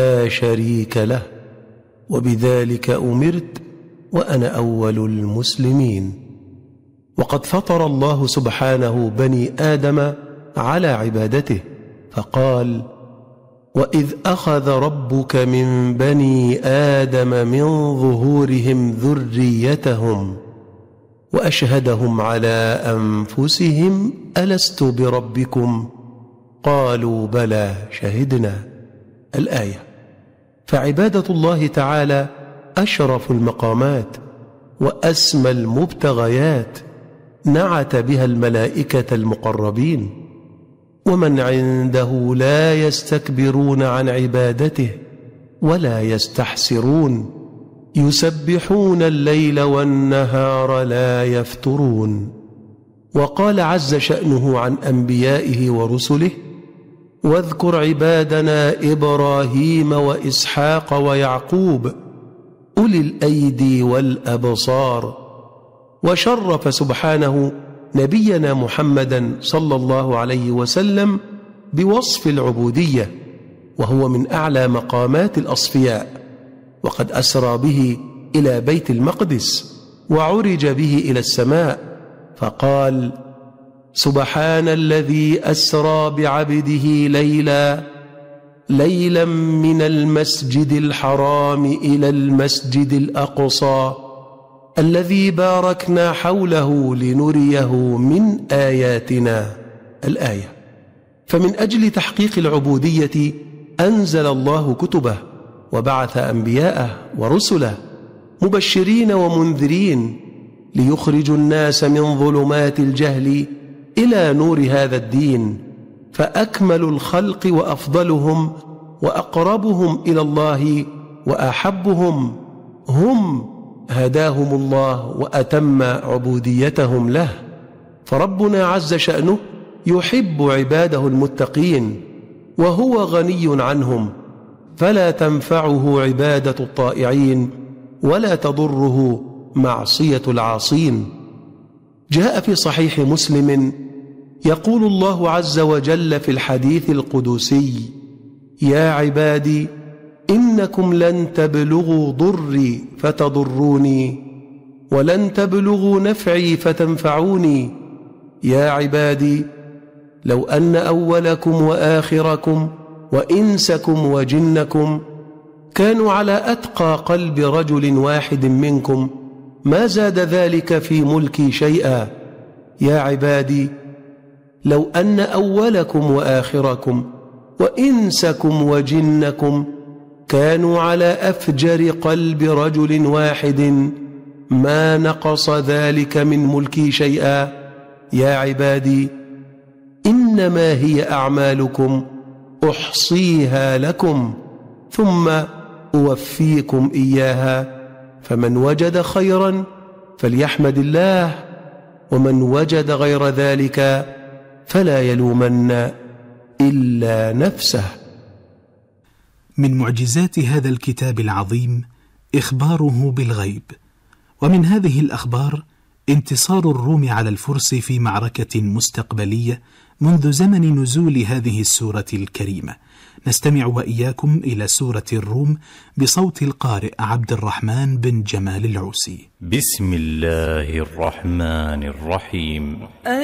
لا شريك له، وبذلك أمرت وأنا أول المسلمين. وقد فطر الله سبحانه بني آدم على عبادته، فقال: وإذ أخذ ربك من بني آدم من ظهورهم ذريتهم وأشهدهم على أنفسهم ألست بربكم قالوا بلى شهدنا. الآية. فعبادة الله تعالى أشرف المقامات وأسمى المبتغيات، نعت بها الملائكة المقربين، ومن عنده لا يستكبرون عن عبادته ولا يستحسرون، يسبحون الليل والنهار لا يفترون. وقال عز شأنه عن أنبيائه ورسله: واذكر عبادنا إبراهيم وإسحاق ويعقوب أولي الأيدي والأبصار. وشرف سبحانه نبينا محمدا صلى الله عليه وسلم بوصف العبودية، وهو من أعلى مقامات الأصفياء، وقد أسرى به إلى بيت المقدس وعرج به إلى السماء، فقال: سبحان الذي أسرى بعبده ليلا من المسجد الحرام إلى المسجد الأقصى الذي باركنا حوله لنريه من آياتنا. الآية. فمن أجل تحقيق العبودية أنزل الله كتبه وبعث أنبياءه ورسله مبشرين ومنذرين ليخرجوا الناس من ظلمات الجهل إلى نور هذا الدين، فأكمل الخلق وأفضلهم وأقربهم إلى الله وأحبهم هم هداهم الله وأتم عبوديتهم له. فربنا عز شأنه يحب عباده المتقين وهو غني عنهم، فلا تنفعه عبادة الطائعين ولا تضره معصية العاصين. جاء في صحيح مسلم يقول الله عز وجل في الحديث القدسي: يا عبادي إنكم لن تبلغوا ضري فتضروني ولن تبلغوا نفعي فتنفعوني. يا عبادي لو أن أولكم وآخركم وإنسكم وجنكم كانوا على أتقى قلب رجل واحد منكم ما زاد ذلك في ملكي شيئا. يا عبادي لو أن أولكم وآخركم وإنسكم وجنكم كانوا على أفجر قلب رجل واحد ما نقص ذلك من ملكي شيئا. يا عبادي إنما هي أعمالكم أحصيها لكم ثم أوفيكم إياها، فمن وجد خيرا فليحمد الله، ومن وجد غير ذلك فلا يلومن إلا نفسه. من معجزات هذا الكتاب العظيم إخباره بالغيب، ومن هذه الأخبار انتصار الروم على الفرس في معركة مستقبلية منذ زمن نزول هذه السورة الكريمة. نستمع وإياكم إلى سورة الروم بصوت القارئ عبد الرحمن بن جمال العوسي. بسم الله الرحمن الرحيم.